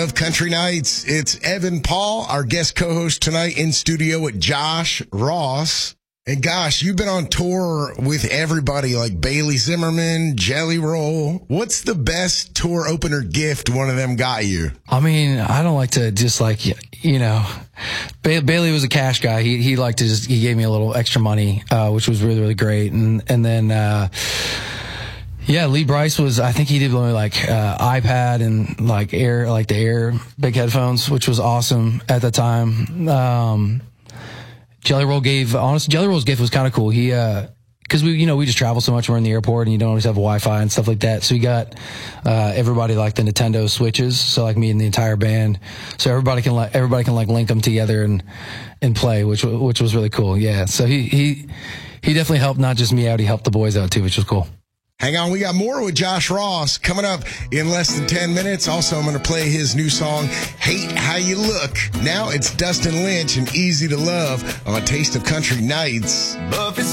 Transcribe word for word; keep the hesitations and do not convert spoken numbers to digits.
of Country Nights. It's Evan Paul, our guest co-host tonight in studio with Josh Ross. And gosh, you've been on tour with everybody like Bailey Zimmerman, Jelly Roll. What's the best tour opener gift one of them got you? I mean, I don't like to just like, you know, ba- Bailey was a cash guy. He he liked to just, he gave me a little extra money, uh, which was really, really great. And, and then, uh, yeah, Lee Brice was, I think he did only like, uh, iPad and like Air, like the Air big headphones, which was awesome at the time. Um, Jelly Roll gave, honestly, Jelly Roll's gift was kind of cool. He, uh, cause we, you know, we just travel so much. We're in the airport and you don't always have Wi-Fi and stuff like that. So he got, uh, everybody like the Nintendo Switches. So like me and the entire band. So everybody can like, everybody can like link them together and, and play, which, which was really cool. Yeah. So he, he, he definitely helped not just me out. He helped the boys out too, which was cool. Hang on, we got more with Josh Ross coming up in less than ten minutes. Also, I'm going to play his new song, Hate How You Look. Now it's Dustin Lynch and Easy to Love on Taste of Country Nights.